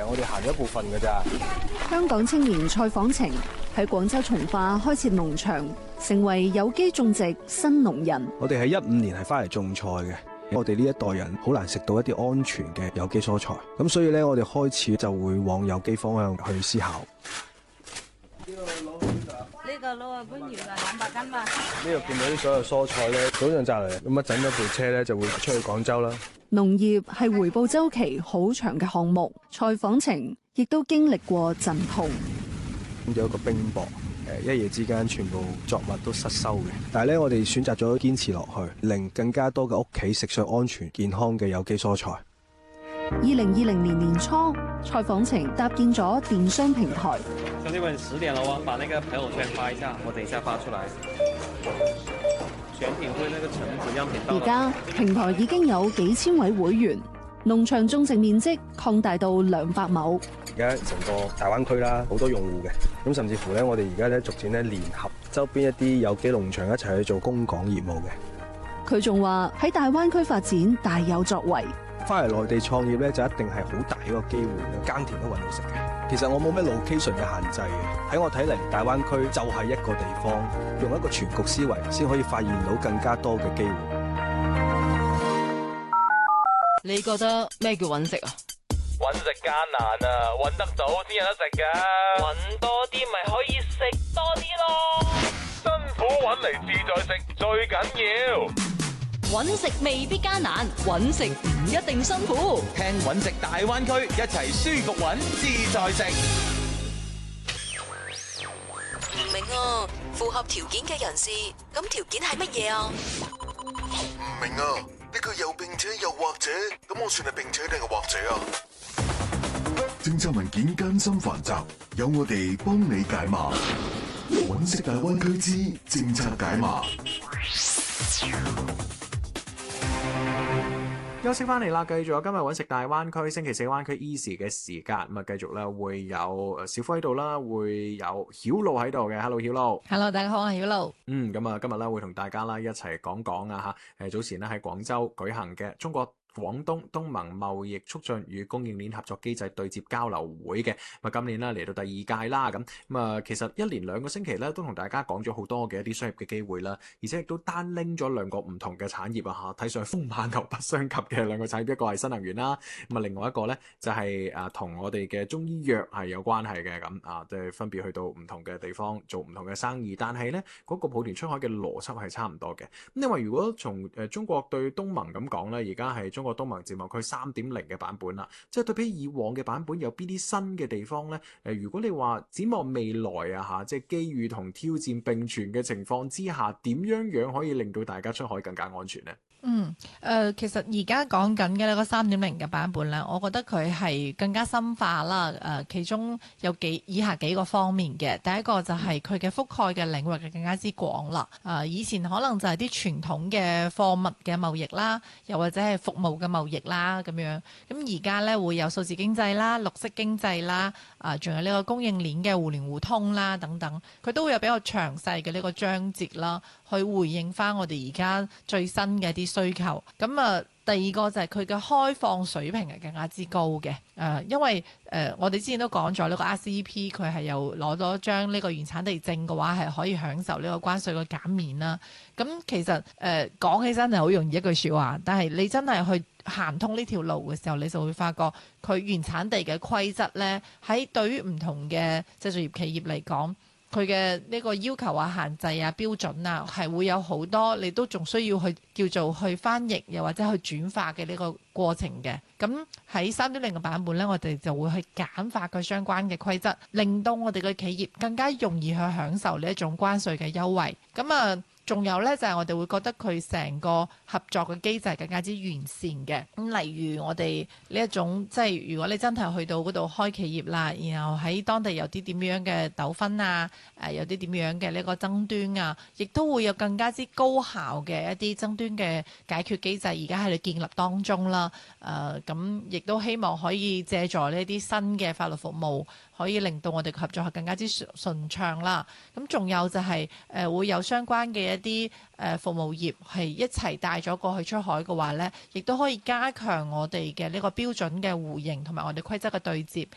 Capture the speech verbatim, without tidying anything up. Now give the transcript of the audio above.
我哋行咗一部分㗎咋。 香港青年蔡訪晴喺廣州從化開設農場，成為有機種植新農人。 我哋喺一五年係翻嚟種菜嘅。我哋呢一代人好難食到一啲安全嘅有機蔬菜，咁所以咧，我哋開始就會往有機方向去思考。呢個攞呢個攞啊，搬完啊，兩百斤嘛。呢度見到啲所有蔬菜咧，早上摘嚟，咁啊整咗部車咧就會出去廣州啦。 農業係回報週期好長嘅項目，蔡訪晴亦都經歷過陣痛。 有一個冰雹。誒一夜之間，全部作物都失收嘅。但係咧，我哋選擇咗堅持落去，令更加多嘅屋企食上安全健康嘅有機蔬菜。 二零二零年年初，蔡訪晴搭建咗電商平台。 兄弟們，十點了喎，把那個朋友圈發一下，我等一下發出來。選品會那個橙子樣品到。 而家平台已經有幾千位會員。農場種植面積擴大到兩百畝。 而家成個大灣區啦，好多用戶嘅，咁甚至乎咧，我哋而家咧逐漸咧聯合周邊一啲有機農場一齊去做供港業務嘅。 佢仲話喺大灣區發展大有作為。 翻嚟內地創業咧，就一定係好大一個機會，耕田都揾到食嘅。其實我冇咩 location 嘅限制嘅，喺我睇嚟，大灣區就係一個地方，用一個全局思維，先可以發現到更加多嘅機會。 你覺得咩叫揾食啊？ 揾食艱難啊，揾得早先有得食噶。揾多啲咪可以食多啲咯。辛苦揾嚟自在食最緊要。 揾食未必艱難，揾食唔一定辛苦。 聽揾食大灣區，一齊舒服揾自在食。 唔明啊，符合條件嘅人士，咁條件係乜嘢啊？ 唔明啊。呢個又並且又或者，咁我算係並且定係或者啊？政策文件艱辛繁雜，有我哋幫你解碼。揾食大灣區之政策解碼。 休息翻嚟啦，繼續有今日揾食大灣區星期四灣區 Easy 嘅時間，咁啊繼續咧會有小夫喺度啦，會有曉露喺度嘅。Hello 曉露。 Hello 大家好，我係曉露。 嗯，咁啊今日咧會同大家啦一齊講講啊吓，誒早前咧喺廣州舉行嘅中國廣東東盟貿易促進與供應鏈合作機制對接交流會嘅，咁今年咧嚟到第二屆啦，咁咁啊其實一連兩個星期咧都同大家講咗好多嘅一啲商業嘅機會啦，而且亦都單拎咗兩個唔同嘅產業啊嚇，睇上去風馬牛不相及嘅兩個產業，一個係新能源啦，咁啊另外一個咧就係啊同我哋嘅中醫藥係有關係嘅，咁啊即係分別去到唔同嘅地方做唔同嘅生意，但係咧嗰個抱團出海嘅邏輯係差唔多嘅，咁因為如果從誒中國對東盟咁講咧，而家係中國東盟自貿區三點零嘅版本啦，即係對比以往嘅版本有邊啲新嘅地方呢？誒，如果你話展望未來啊嚇，即係機遇同挑戰並存嘅情況之下，點樣樣可以令到大家出海更加安全呢？ 嗯，誒、呃，其實而家講緊嘅呢個三點零嘅版本咧，我覺得佢係更加深化啦。誒、呃，其中有幾以下幾個方面嘅，第一個就係佢嘅覆蓋嘅領域更加之廣啦。誒、呃，以前可能就係啲傳統嘅貨物嘅貿易啦，又或者係服務嘅貿易啦咁樣。咁而家咧會有數字經濟啦、綠色經濟啦，啊、呃，仲有呢個供應鏈嘅互聯互通啦等等，佢都會有比較詳細嘅呢個章節啦，去回應翻我哋而家最新嘅一啲需求。咁啊，第二個就係佢嘅開放水平係更加之高嘅。誒、呃，因為誒、呃、我哋之前都講咗呢個 R C E P，佢係有攞咗張呢個原產地證嘅話，係可以享受呢個關稅嘅減免啦。咁其實誒講、呃、起身係好容易一句説話，但係你真係去行通呢條路嘅時候，你就會發覺佢原產地嘅規則咧，喺對於唔同嘅製造業企業嚟講，佢嘅呢個要求啊、限制啊、標準啊，係會有好多，你都仲需要去叫做去翻譯，又或者去轉化嘅呢個過程嘅。咁喺三點零嘅版本呢，我哋就會去簡化佢相關嘅規則，令到我哋嘅企業更加容易去享受呢一種關稅嘅優惠。咁啊，仲有呢，就係、是、我哋會覺得佢成個合作嘅機制更加之完善嘅。咁例如我哋呢一種，即係如果你真係去到嗰度開企業啦，然後喺當地有啲點樣嘅糾紛啊，誒、呃、有啲點樣嘅呢個爭端啊，亦都會有更加之高效嘅一啲爭端嘅解決機制，而家喺度建立當中啦。誒咁亦都希望可以借助呢啲新嘅法律服務，可以令到我哋嘅合作係更加之順暢啦。咁仲有就係、是、誒、呃、會有相關嘅一啲誒、呃、服務業係一齊帶咗過去出海嘅話咧，亦都可以加強我哋嘅呢個標準嘅互認同埋我哋規則嘅對接，